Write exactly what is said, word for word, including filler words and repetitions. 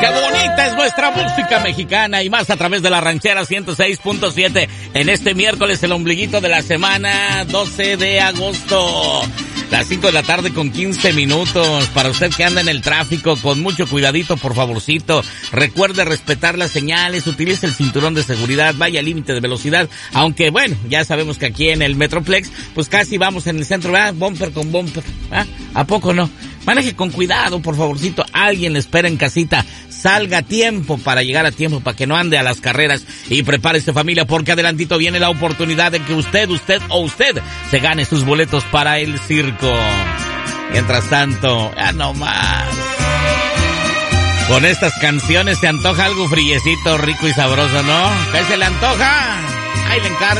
Qué bonita es nuestra música mexicana y más a través de la ranchera ciento seis punto siete en este miércoles, el ombliguito de la semana, doce de agosto. Las cinco de la tarde con quince minutos. Para usted que anda en el tráfico, con mucho cuidadito, por favorcito. Recuerde respetar las señales, utilice el cinturón de seguridad, vaya al límite de velocidad. Aunque, bueno, ya sabemos que aquí en el Metroplex, pues casi vamos en el centro, ¿verdad? Bumper con bumper. ¿Ah? ¿A poco no? Maneje con cuidado, por favorcito. Alguien le espera en casita. Salga a tiempo para llegar a tiempo, para que no ande a las carreras. Y prepárese, familia, porque adelantito viene la oportunidad de que usted, usted o usted se gane sus boletos para el circo. Mientras tanto, ya no más. Con estas canciones se antoja algo friecito, rico y sabroso, ¿no? ¿Qué se le antoja? Ahí le encargo.